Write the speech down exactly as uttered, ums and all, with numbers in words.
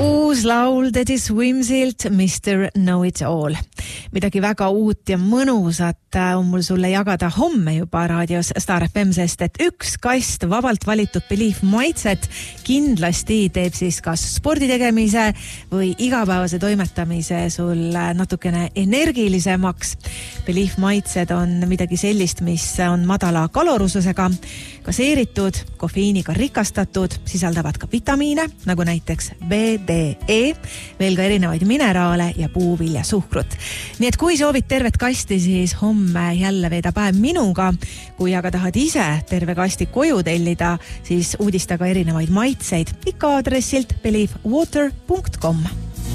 Uus laul Teddy Swimsilt mister Know-It-All. Midagi väga uut ja mõnusat on mul sulle jagada homme juba raadios Star F M, sest et üks kast vabalt valitud Believe maitset kindlasti teeb siis kas sporditegemise või igapäevase toimetamise sul natukene energilisemaks. Believe maitsed on midagi sellist, mis on madala kalorususega, gaseeritud, kofeiiniga rikastatud, sisaldavad ka vitamiine, nagu näiteks B D E, veel ka erinevaid mineraale ja puuvilja suhkrut. Nii et kui soovid tervet kasti, siis homme jälle veeda päev minuga. Kui aga tahad ise terve kasti koju tellida, siis uudista ka erinevaid maitseid ikka aadressilt believe water punkt com.